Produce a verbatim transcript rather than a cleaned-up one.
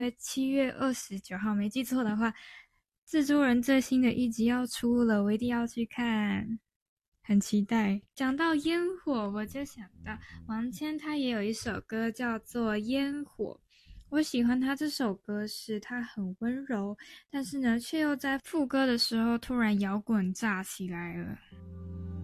七月二十九号，没记错的话，蜘蛛人最新的一集要出了，我一定要去看，很期待。讲到烟火，我就想到王千他也有一首歌叫做《烟火》，我喜欢他这首歌是他很温柔，但是呢，却又在副歌的时候突然摇滚炸起来了。